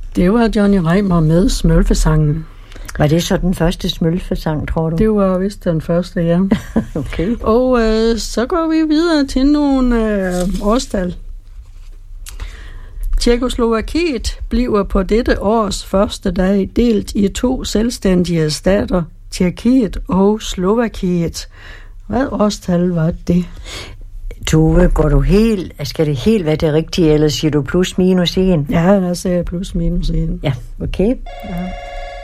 Det var Johnny Reimer med Smølfesangen. Var det så den første smølfesang, tror du? Det var vist den første, ja. Okay. Og så går vi videre til nogle årstal. Tjekkoslovakiet bliver på dette års første dag delt i 2 selvstændige stater, Tjekkiet og Slovakiet. Hvad årstal var det? Tove, skal det helt være det rigtige, eller siger du plus minus 1? Ja, der siger jeg plus minus 1. Ja, okay. Ja.